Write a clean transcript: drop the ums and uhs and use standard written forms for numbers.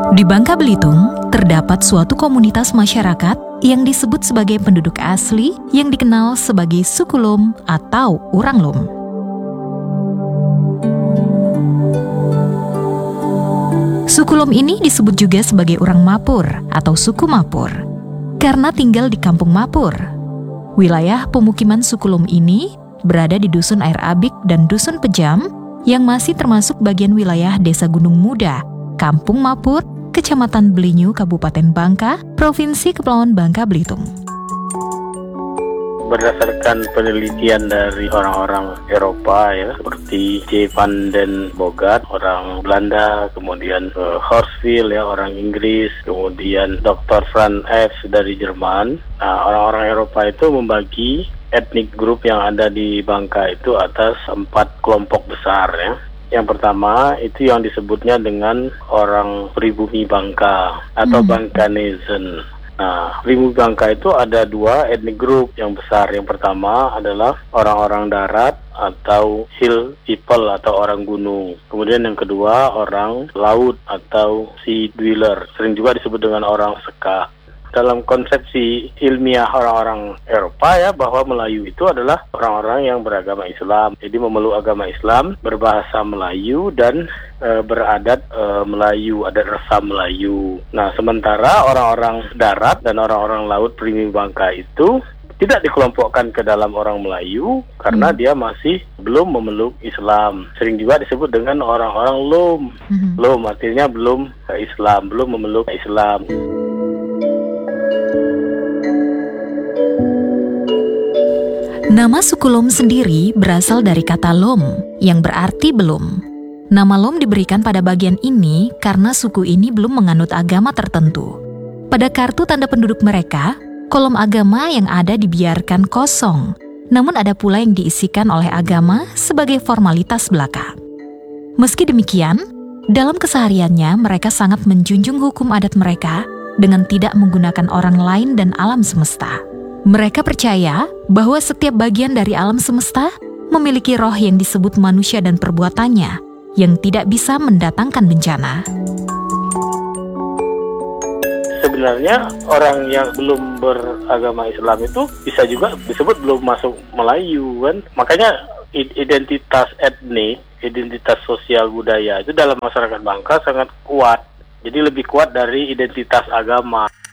Di Bangka Belitung, terdapat suatu komunitas masyarakat yang disebut sebagai penduduk asli yang dikenal sebagai suku Lom atau orang Lom. Suku Lom ini disebut juga sebagai orang Mapur atau suku Mapur, karena tinggal di kampung Mapur. Wilayah pemukiman suku Lom ini berada di Dusun Air Abik dan Dusun Pejam yang masih termasuk bagian wilayah Desa Gunung Muda, Kampung Mapur, Kecamatan Belinyu, Kabupaten Bangka, Provinsi Kepulauan Bangka Belitung. Berdasarkan penelitian dari orang-orang Eropa ya, seperti J. van den Bogaert, orang Belanda, kemudian Horsfield ya, orang Inggris, kemudian Dr. Franz F. dari Jerman. Nah, orang-orang Eropa itu membagi etnik grup yang ada di Bangka itu atas 4 kelompok besar ya. Yang pertama itu yang disebutnya dengan orang pribumi Bangka atau Bangkanesen. Nah, pribumi Bangka itu ada 2 etnik grup yang besar. Yang pertama adalah orang-orang darat atau hill people atau orang gunung. Kemudian yang kedua orang laut atau sea dweller, sering juga disebut dengan orang Seka. Dalam konsepsi ilmiah orang-orang Eropa ya, bahwa Melayu itu adalah orang-orang yang beragama Islam. Jadi memeluk agama Islam, berbahasa Melayu dan beradat Melayu, adat resam Melayu. Nah, sementara orang-orang darat dan orang-orang laut pribumi Bangka itu tidak dikelompokkan ke dalam orang Melayu karena dia masih belum memeluk Islam. Sering juga disebut dengan orang-orang Lom. Lom artinya belum ke Islam, belum memeluk Islam. Nama suku Lom sendiri berasal dari kata Lom, yang berarti belum. Nama Lom diberikan pada bagian ini karena suku ini belum menganut agama tertentu. Pada kartu tanda penduduk mereka, kolom agama yang ada dibiarkan kosong, namun ada pula yang diisikan oleh agama sebagai formalitas belaka. Meski demikian, dalam kesehariannya mereka sangat menjunjung hukum adat mereka dengan tidak menggunakan orang lain dan alam semesta. Mereka percaya bahwa setiap bagian dari alam semesta memiliki roh yang disebut manusia dan perbuatannya yang tidak bisa mendatangkan bencana. Sebenarnya orang yang belum beragama Islam itu bisa juga disebut belum masuk Melayu kan. Makanya identitas etnik, identitas sosial budaya itu dalam masyarakat Bangka sangat kuat. Jadi lebih kuat dari identitas agama.